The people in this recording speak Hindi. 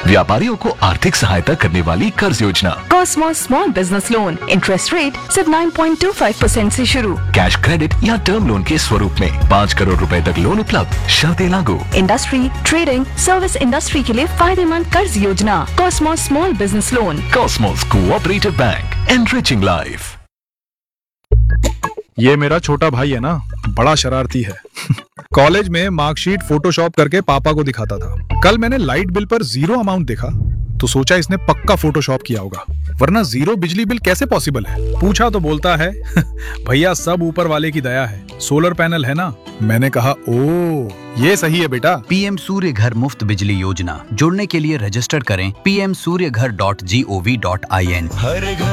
व्यापारियों को आर्थिक सहायता करने वाली कर्ज योजना। Cosmos small business loan, interest rate सिर्फ 9.25% से शुरू। कैश क्रेडिट या टर्म लोन के स्वरूप में 5 करोड़ रुपए तक लोन उपलब्ध, शर्तें लागू। इंडस्ट्री, ट्रेडिंग, सर्विस इंडस्ट्री के लिए फायदेमंद कर्ज योजना। Cosmos small business loan. Cosmos cooperative bank, enriching life. ये मेरा छोटा भाई है ना, बड़ा शरारती है। कॉलेज में मार्कशीट फोटोशॉप करके पापा को दिखाता था। कल मैंने लाइट बिल पर 0 अमाउंट देखा तो सोचा इसने पक्का फोटोशॉप किया होगा, वरना 0 बिजली बिल कैसे पॉसिबल है। पूछा तो बोलता है भैया सब ऊपर वाले की दया है, सोलर पैनल है ना। मैंने कहा ओ ये सही है बेटा। पीएम सूर्य घर मुफ्त बिजली योजना, जुड़ने के लिए रजिस्टर करें pmsuryaghar.gov.in।